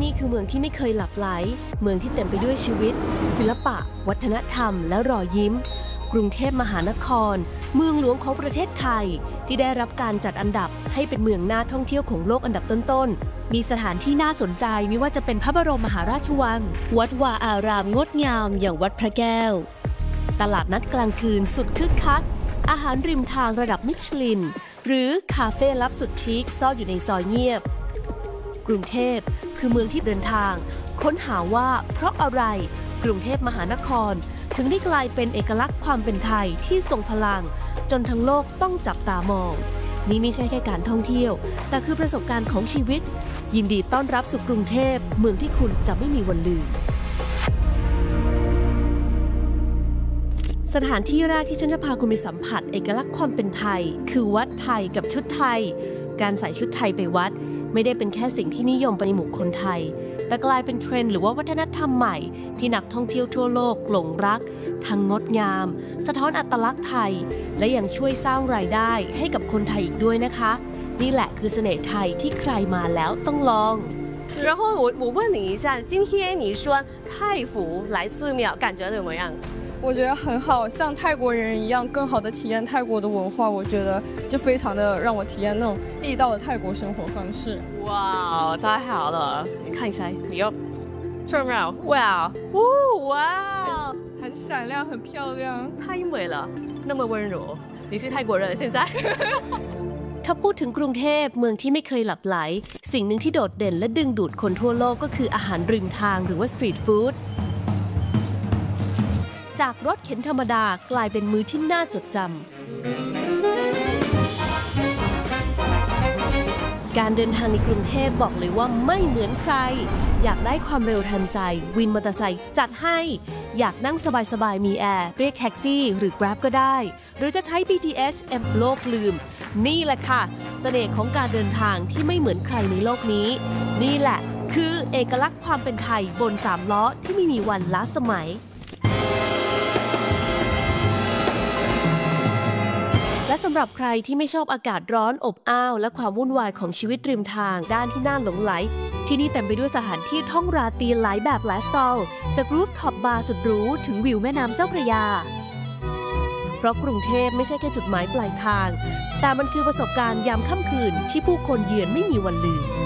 นี่คือเมืองที่ไม่เคยหลับไหลเมืองที่เต็มไปด้วยชีวิตศิลปะวัฒนธรรมและรอยยิ้มกรุงเทพมหานครเมืองหลวงของประเทศไทยที่ได้รับการจัดอันดับให้เป็นเมืองน่าท่องเที่ยวของโลกอันดับต้นๆมีสถานที่น่าสนใจไม่ว่าจะเป็นพระบรมมหาราชวังวัดวาอารามงดงามอย่างวัดพระแก้วตลาดนัดกลางคืนสุดคึกคักอาหารริมทางระดับมิชลินหรือคาเฟ่ลับสุดชิคซ่อนอยู่ในซอยเงียบกรุงเทพคือเมืองที่เดินทางค้นหาว่าเพราะอะไรกรุงเทพมหานครถึงได้กลายเป็นเอกลักษณ์ความเป็นไทยที่ทรงพลังจนทั้งโลกต้องจับตามองนี่ไม่ใช่แค่การท่องเที่ยวแต่คือประสบการณ์ของชีวิตยินดีต้อนรับสู่กรุงเทพเมืองที่คุณจะไม่มีวันลืมสถานที่แรกที่ฉันจะพาคุณไปสัมผัสเอกลักษณ์ความเป็นไทยคือวัดไทยกับชุดไทยการใส่ชุดไทยไปวัดไม่ได้เป็นแค่สิ่งที่นิยมไปในหมู่คนไทยแต่กลายเป็นเทรนด์หรือว่าวัฒนธรรมใหม่ที่นักท่องเที่ยวทั่วโลกหลงรักทั้งงดงามสะท้อนอัตลักษณ์ไทยและยังช่วยสร้างรายได้ให้กับคนไทยอีกด้วยนะคะนี่แหละคือเสน่ห์ไทยที่ใครมาแล้วต้องลอง然后我问你一下，今天你说泰服来寺庙，感觉怎么样？ 我觉得很好，像泰国人一样，更好的体验泰国的文化。我觉得就非常的让我体验那种地道的泰国生活方式。 哇，太好了！你看一下，你要turn around，哇哦，哇， 很闪亮，很漂亮， 太美了，那么温柔。你是泰国人，现在？ ถ้าพูดถึงกรุงเทพเมืองที่ไม่เคยหลับไหลสิ่งหนึ่งที่โดดเด่นและดึงดูดคนทั่วโลกก็คืออาหารริมทางหรือว่าสตรีทฟู้ดจากรถเข็นธรรมดากลายเป็นมื้อที่น่าจดจำการเดินทางในกรุงเทพบอกเลยว่าไม่เหมือนใครอยากได้ความเร็วทันใจวินมอเตอร์ไซค์จัดให้อยากนั่งสบายๆมีแอร์เรียกแท็กซี่หรือ Grab ก็ได้หรือจะใช้ BTS โลกลืมนี่แหละค่ะเสน่ห์ของการเดินทางที่ไม่เหมือนใครในโลกนี้นี่แหละคือเอกลักษณ์ความเป็นไทยบน3ล้อที่ไม่มีวันล้าสมัยและสำหรับใครที่ไม่ชอบอากาศร้อนอบอ้าวและความวุ่นวายของชีวิตริมทางด้านที่น่าหลงไหลที่นี่เต็มไปด้วยสถานที่ท่องราตรีหลายแบบหลายสไตล์จากรูฟท็อปบาร์สุดหรูถึงวิวแม่น้ำเจ้าพระยาเพราะกรุงเทพไม่ใช่แค่จุดหมายปลายทางแต่มันคือประสบการณ์ยามค่ำคืนที่ผู้คนเยือนไม่มีวันลืม